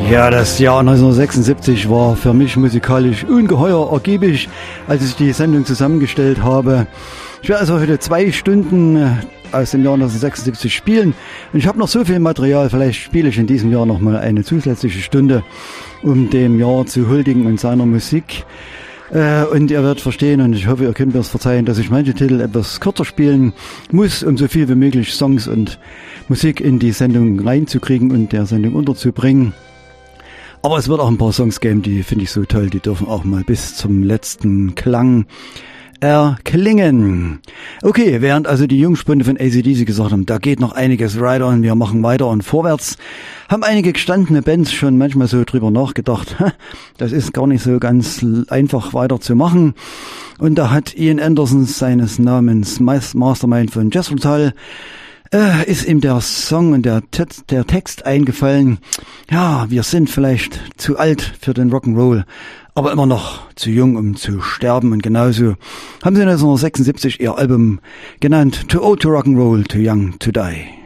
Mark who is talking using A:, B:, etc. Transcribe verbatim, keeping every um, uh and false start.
A: Ja, das Jahr neunzehnhundertsechsundsiebzig war für mich musikalisch ungeheuer ergiebig, als ich die Sendung zusammengestellt habe. Ich werde also heute zwei Stunden aus dem Jahr neunzehnhundertsechsundsiebzig spielen und ich habe noch so viel Material, vielleicht spiele ich in diesem Jahr noch mal eine zusätzliche Stunde, um dem Jahr zu huldigen und seiner Musik. Äh, und ihr werdet verstehen, und ich hoffe, ihr könnt mir das verzeihen, dass ich manche Titel etwas kürzer spielen muss, um so viel wie möglich Songs und Musik in die Sendung reinzukriegen und der Sendung unterzubringen. Aber es wird auch ein paar Songs geben, die finde ich so toll, die dürfen auch mal bis zum letzten Klang erklingen. Okay, während also die Jungspunde von A C D C gesagt haben, da geht noch einiges weiter und wir machen weiter und vorwärts, haben einige gestandene Bands schon manchmal so drüber nachgedacht, das ist gar nicht so ganz einfach weiterzumachen. Und da hat Ian Anderson, seines Namens Mastermind von Jethro Tull, Äh, ist ihm der Song und der, der Text eingefallen. Ja, wir sind vielleicht zu alt für den Rock'n'Roll, aber immer noch zu jung, um zu sterben. Und genauso haben sie neunzehnhundertsechsundsiebzig ihr Album genannt To Old to Rock'n'Roll, Too Young to Die.